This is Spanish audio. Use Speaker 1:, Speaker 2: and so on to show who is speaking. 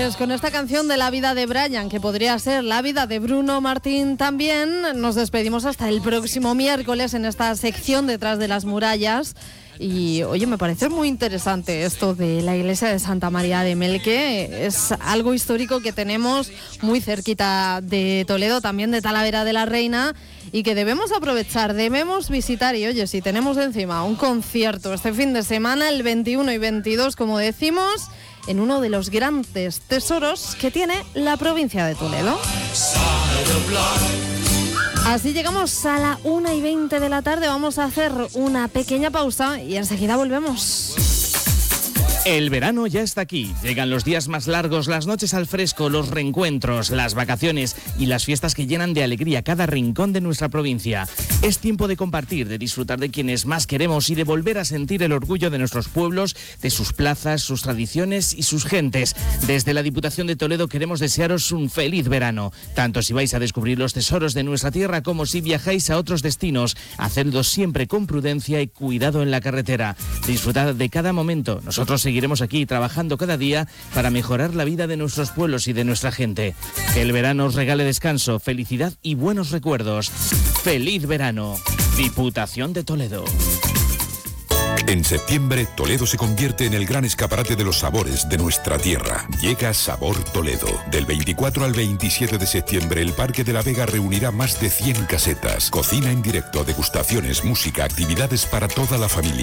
Speaker 1: Pues con esta canción de La vida de Brian, que podría ser la vida de Bruno Martín también, nos despedimos hasta el próximo miércoles en esta sección Detrás de las Murallas. Y oye, me parece muy interesante esto de la iglesia de Santa María de Melque. Es algo histórico que tenemos muy cerquita de Toledo, también de Talavera de la Reina, y que debemos aprovechar, debemos visitar. Y oye, si tenemos encima un concierto este fin de semana, el 21 y 22, como decimos, en uno de los grandes tesoros que tiene la provincia de Toledo. Así llegamos a la 1:20 de la tarde. Vamos a hacer una pequeña pausa y enseguida volvemos.
Speaker 2: El verano ya está aquí. Llegan los días más largos, las noches al fresco, los reencuentros, las vacaciones y las fiestas que llenan de alegría cada rincón de nuestra provincia. Es tiempo de compartir, de disfrutar de quienes más queremos y de volver a sentir el orgullo de nuestros pueblos, de sus plazas, sus tradiciones y sus gentes. Desde la Diputación de Toledo queremos desearos un feliz verano, tanto si vais a descubrir los tesoros de nuestra tierra como si viajáis a otros destinos. Hacedlo siempre con prudencia y cuidado en la carretera. Disfrutad de cada momento. Nosotros seguiremos aquí trabajando cada día para mejorar la vida de nuestros pueblos y de nuestra gente. Que el verano os regale descanso, felicidad y buenos recuerdos. ¡Feliz verano! Diputación de Toledo.
Speaker 3: En septiembre, Toledo se convierte en el gran escaparate de los sabores de nuestra tierra. Llega Sabor Toledo. Del 24 al 27 de septiembre, el Parque de la Vega reunirá más de 100 casetas. Cocina en directo, degustaciones, música, actividades para toda la familia.